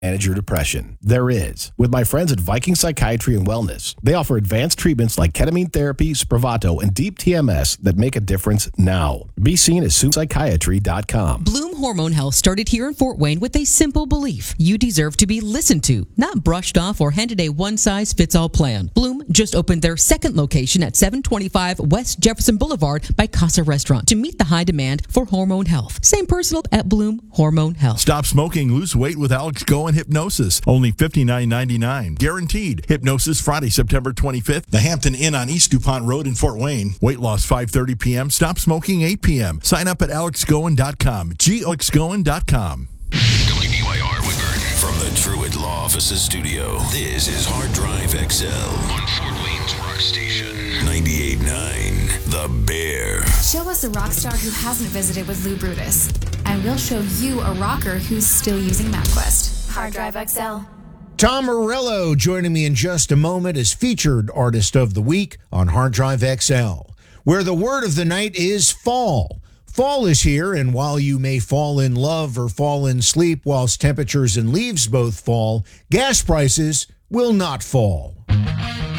manage your depression? There is, with my friends at Viking Psychiatry and Wellness. They offer advanced treatments like ketamine therapy, Spravato, and deep TMS that make a difference now. Be seen at SuePsychiatry.com. Bloom Hormone Health started here in Fort Wayne with a simple belief. You deserve to be listened to, not brushed off or handed a one-size-fits-all plan. Bloom just opened their second location at 725 West Jefferson Boulevard by Casa Restaurant to meet the high demand for hormone health. Same personal at Bloom Hormone Health. Stop smoking, lose weight with Alex Go and Hypnosis. Only $59.99. Guaranteed. Hypnosis Friday, September 25th. The Hampton Inn on East DuPont Road in Fort Wayne. Weight loss 5:30 p.m. Stop smoking 8 p.m. Sign up at alexgoen.com. alexgoen.com. WBYR Woodburn from the Truett Law Offices studio. This is Hard Drive XL on Fort Wayne's Rock Station 98.9 The Bear. Show us a rock star who hasn't visited with Lou Brutus, and we'll show you a rocker who's still using MapQuest. Hard Drive XL. Tom Morello joining me in just a moment as featured artist of the week on Hard Drive XL, where the word of the night is fall. Fall is here, and while you may fall in love or fall in sleep whilst temperatures and leaves both fall, gas prices will not fall.